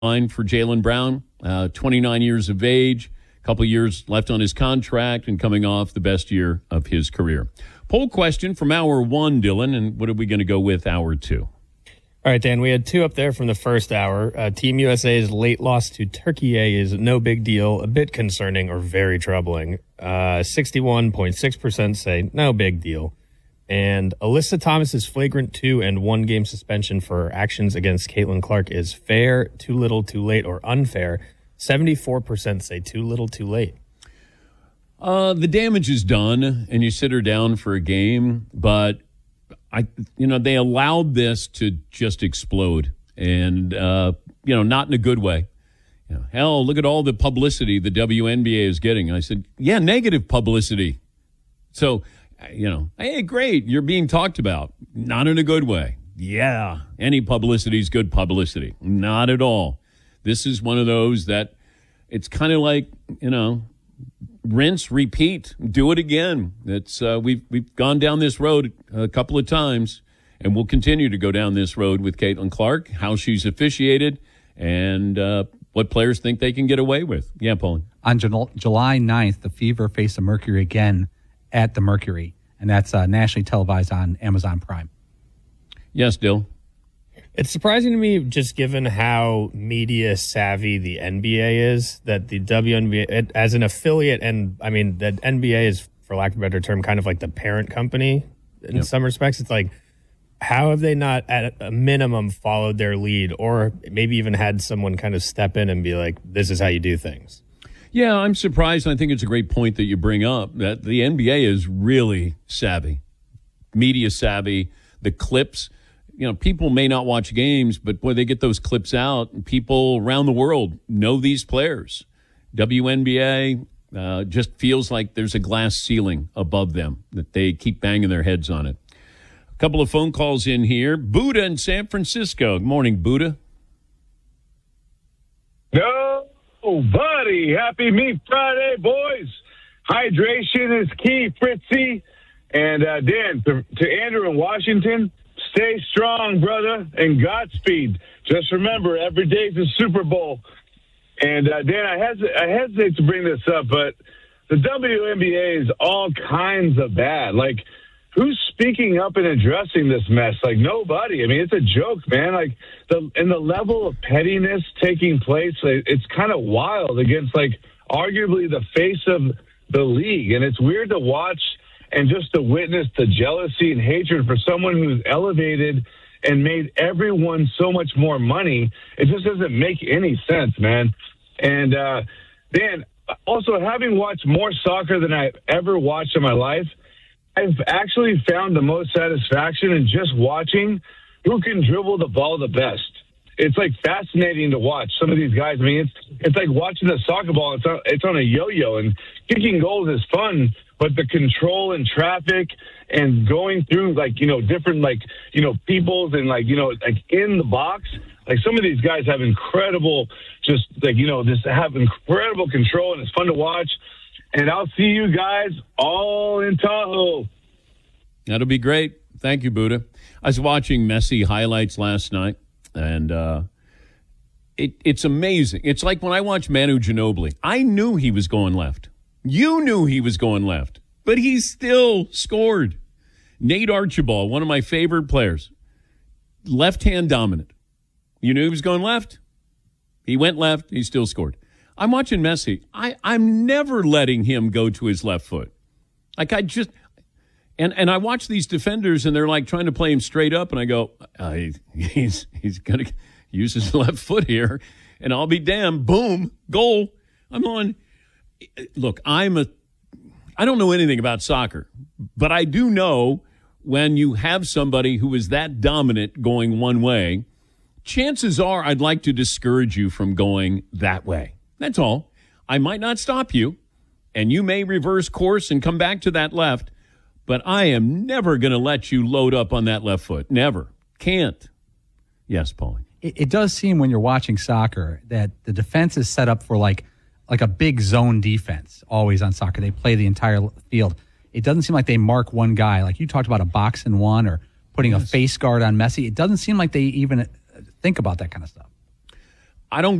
line for Jaylen Brown, 29 years of age, a couple years left on his contract, and coming off the best year of his career. Poll question from hour one, Dylan, and what are we going to go with hour two? All right, Dan, we had two up there from the first hour. Team USA's late loss to Turkey is no big deal, a bit concerning or very troubling. 61.6% say no big deal. And Alyssa Thomas's flagrant 2 and 1 game suspension for actions against Caitlin Clark is fair, too little, too late, or unfair. 74% say too little, too late. The damage is done, and you sit her down for a game, but they allowed this to just explode, and not in a good way. Hell, look at all the publicity the WNBA is getting. And I said, yeah, negative publicity. So, hey, great, you're being talked about. Not in a good way. Yeah, any publicity is good publicity. Not at all. This is one of those that it's kind of like, rinse, repeat, do it again. It's we've gone down this road a couple of times, and we'll continue to go down this road with Caitlin Clark, how she's officiated, and what players think they can get away with. Yeah, Pauline. On July 9th, the Fever face the Mercury again at the Mercury, and that's nationally televised on Amazon Prime. Yes, Dill. It's surprising to me, just given how media savvy the NBA is, that the WNBA, as an affiliate, and I mean, the NBA is, for lack of a better term, kind of like the parent company in some respects. It's like, how have they not, at a minimum, followed their lead, or maybe even had someone kind of step in and be like, this is how you do things? Yeah, I'm surprised. I think it's a great point that you bring up, that the NBA is really savvy, media savvy. The clips, people may not watch games, but boy, they get those clips out, and people around the world know these players. WNBA just feels like there's a glass ceiling above them, that they keep banging their heads on it. A couple of phone calls in here. Buddha in San Francisco. Good morning, Buddha. Oh, buddy. Happy Meat Friday, boys. Hydration is key, Fritzy. And, Dan, to Andrew in Washington, stay strong, brother, and Godspeed. Just remember, every day's a Super Bowl. And, Dan, I hesitate to bring this up, but the WNBA is all kinds of bad. Like, who's speaking up and addressing this mess? Like, nobody. I mean, it's a joke, man. Like, the level of pettiness taking place, it's kind of wild against, like, arguably the face of the league. And it's weird to watch and just to witness the jealousy and hatred for someone who's elevated and made everyone so much more money. It just doesn't make any sense, man. And, Dan, also, having watched more soccer than I've ever watched in my life, I've actually found the most satisfaction in just watching who can dribble the ball the best. It's like fascinating to watch some of these guys. I mean, it's like watching a soccer ball. It's on a yo-yo, and kicking goals is fun, but the control and traffic and going through different peoples and like in the box, like some of these guys have incredible, just have incredible control, and it's fun to watch. And I'll see you guys all in Tahoe. That'll be great. Thank you, Buddha. I was watching Messi highlights last night, and it's amazing. It's like when I watched Manu Ginobili. I knew he was going left. You knew he was going left, but he still scored. Nate Archibald, one of my favorite players, left-hand dominant. You knew he was going left. He went left. He still scored. I'm watching Messi. I'm never letting him go to his left foot. Like and I watch these defenders, and they're like trying to play him straight up, and I go, he's going to use his left foot here, and I'll be damned. Boom, goal. I'm on. Look, I don't know anything about soccer, but I do know when you have somebody who is that dominant going one way, chances are I'd like to discourage you from going that way. That's all. I might not stop you, and you may reverse course and come back to that left, but I am never going to let you load up on that left foot. Never. Can't. Yes, Paulie. It does seem when you're watching soccer that the defense is set up for like a big zone defense always on soccer. They play the entire field. It doesn't seem like they mark one guy. Like you talked about a box and one or putting a face guard on Messi. It doesn't seem like they even think about that kind of stuff. I don't